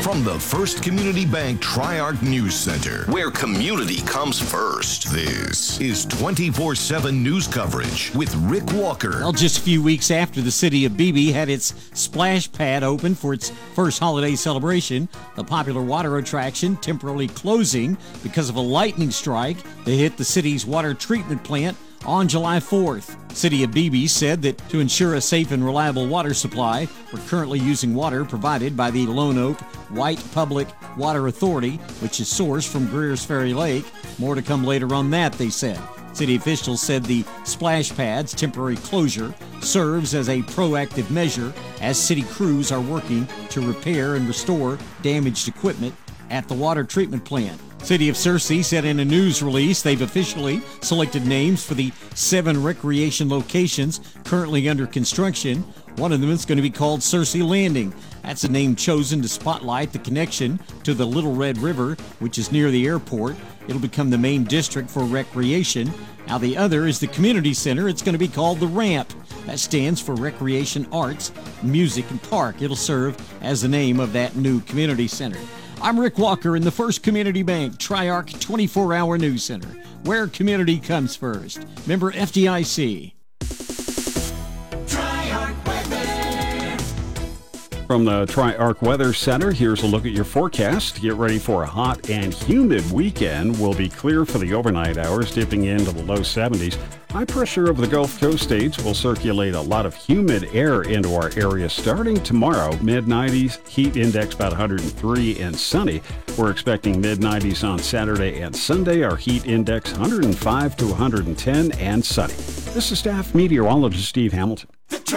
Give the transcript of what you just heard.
From the First Community Bank Tri-Arc News Center, where community comes first, this is 24/7 news coverage with Rick Walker. Well, just a few weeks after the city of Beebe had its splash pad open for its first holiday celebration, the popular water attraction temporarily closing because of a lightning strike that hit the city's water treatment plant on July 4th. City of Beebe said that to ensure a safe and reliable water supply, we're currently using water provided by the Lone Oak White Public Water Authority, which is sourced from Greers Ferry Lake. More to come later on that, they said. City officials said the splash pad's temporary closure serves as a proactive measure as city crews are working to repair and restore damaged equipment at the water treatment plant. City of Searcy said in a news release they've officially selected names for the 7 recreation locations currently under construction. One of them is going to be called Searcy Landing. That's a name chosen to spotlight the connection to the Little Red River, which is near the airport. It'll become the main district for recreation. Now the other is the community center. It's going to be called the Ramp. That stands for Recreation, Arts, Music, and Park. It'll serve as the name of that new community center. I'm Rick Walker in the First Community Bank Tri-Arc 24-hour News Center, where community comes first. Member FDIC. Tri-Arc Weather. From the Tri-Arc Weather Center, here's a look at your forecast. Get ready for a hot and humid weekend. Will be clear for the overnight hours, dipping into the low 70s. High pressure over the Gulf Coast states will circulate a lot of humid air into our area starting tomorrow. Mid-90s, heat index about 103 and sunny. We're expecting mid-90s on Saturday and Sunday. Our heat index 105 to 110 and sunny. This is staff meteorologist Steve Hamilton.